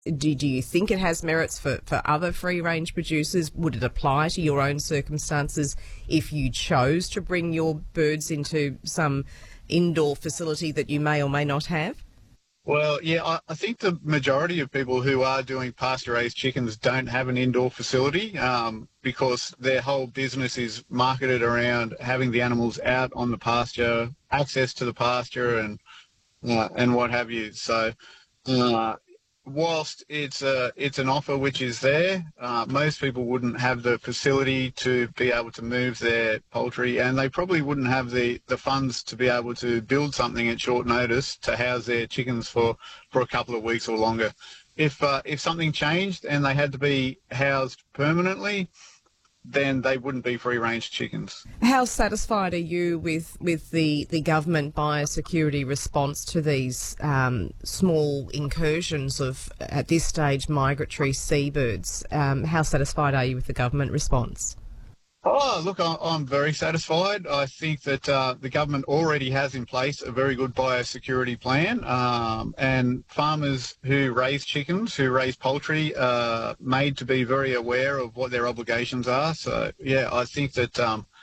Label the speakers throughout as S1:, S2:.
S1: Do you think it has merits for other free-range producers? Would it apply to your own circumstances if you chose to bring your birds into some indoor facility that you may or may not have?
S2: Well, yeah, I think the majority of people who are doing pasture-raised chickens don't have an indoor facility because their whole business is marketed around having the animals out on the pasture, access to the pasture and what have you. So whilst it's an offer which is there, most people wouldn't have the facility to be able to move their poultry, and they probably wouldn't have the funds to be able to build something at short notice to house their chickens for a couple of weeks or longer. If something changed and they had to be housed permanently, then they wouldn't be free-range chickens.
S1: How satisfied are you with the government biosecurity response to these small incursions of, at this stage, migratory seabirds? How satisfied are you with the government response?
S2: Oh, look, I'm very satisfied. I think that the government already has in place a very good biosecurity plan, and farmers who raise chickens, who raise poultry, are made to be very aware of what their obligations are. So, yeah, I think that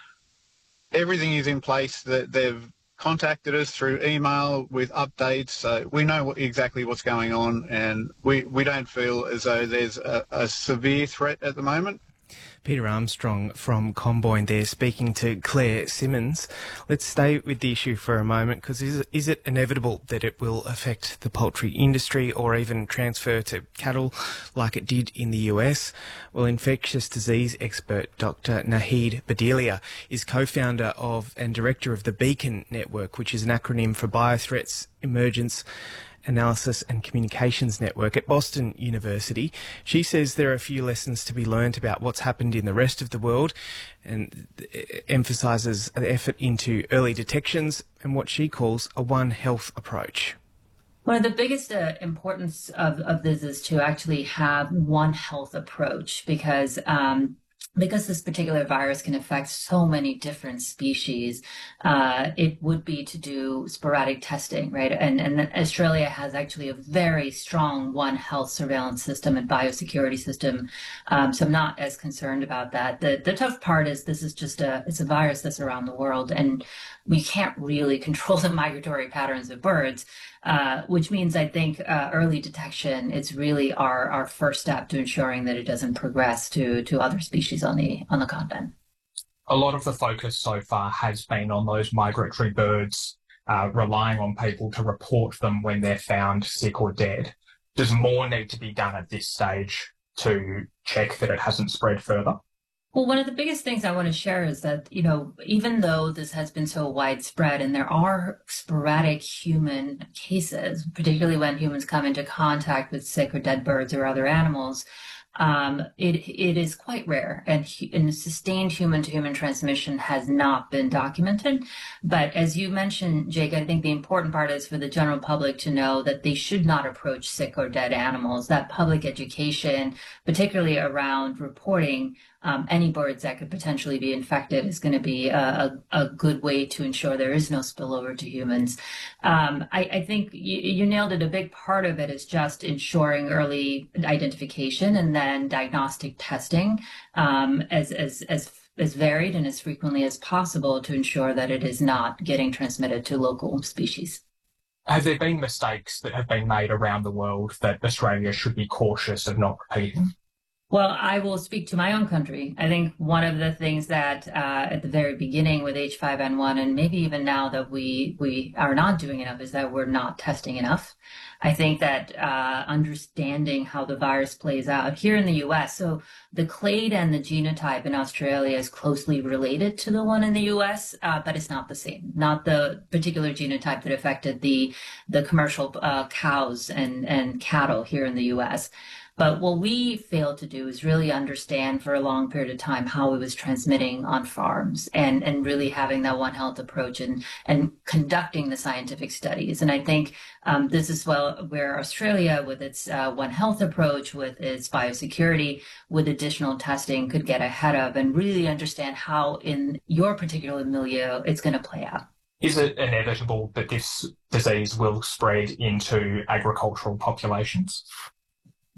S2: everything is in place. That they've contacted us through email with updates, so we know exactly what's going on, and we don't feel as though there's a severe threat at the moment.
S3: Peter Armstrong from Comboyne there speaking to Claire Simmons. Let's stay with the issue for a moment, because is it inevitable that it will affect the poultry industry or even transfer to cattle like it did in the US? Well, infectious disease expert Dr. Naheed Badilia is co-founder of and director of the Beacon Network, which is an acronym for Biothreats, Emergence, Analysis and Communications Network at Boston University. She says there are a few lessons to be learnt about what's happened in the rest of the world, and emphasises the effort into early detections and what she calls a One Health approach.
S4: One of the biggest importance of this is to actually have One Health approach, because this particular virus can affect so many different species, it would be to do sporadic testing, right? And Australia has actually a very strong One Health surveillance system and biosecurity system, so I'm not as concerned about that. The tough part is this is just it's a virus that's around the world, and we can't really control the migratory patterns of birds, which means I think early detection is really our first step to ensuring that it doesn't progress to other species on the continent.
S5: A lot of the focus so far has been on those migratory birds, relying on people to report them when they're found sick or dead. Does more need to be done at this stage to check that it hasn't spread further?
S4: Well, one of the biggest things I want to share is that, even though this has been so widespread and there are sporadic human cases, particularly when humans come into contact with sick or dead birds or other animals, it is quite rare, and sustained human-to-human transmission has not been documented. But as you mentioned, Jake, I think the important part is for the general public to know that they should not approach sick or dead animals. That public education, particularly around reporting any birds that could potentially be infected, is going to be a good way to ensure there is no spillover to humans. I think you nailed it. A big part of it is just ensuring early identification and then diagnostic testing as varied and as frequently as possible to ensure that it is not getting transmitted to local species.
S5: Have there been mistakes that have been made around the world that Australia should be cautious of not repeating?
S4: Well, I will speak to my own country. I think one of the things that at the very beginning with H5N1, and maybe even now that we are not doing enough, is that we're not testing enough. I think that understanding how the virus plays out here in the U.S., so the clade and the genotype in Australia is closely related to the one in the U.S., but it's not the same. Not the particular genotype that affected the commercial cows and cattle here in the U.S. But what we failed to do is really understand for a long period of time how it was transmitting on farms, and really having that One Health approach and conducting the scientific studies. And I think this is where Australia, with its One Health approach, with its biosecurity, with additional testing, could get ahead of and really understand how in your particular milieu it's going to play out.
S5: Is it inevitable that this disease will spread into agricultural populations?